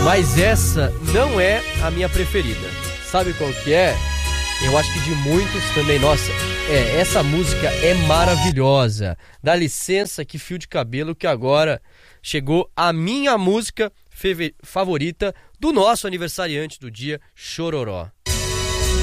Mas essa não é a minha preferida. Sabe qual que é? Eu acho que de muitos também. Nossa, essa música é maravilhosa. Dá licença, que fio de cabelo, que agora chegou a minha música favorita do nosso aniversariante do dia, Chororó.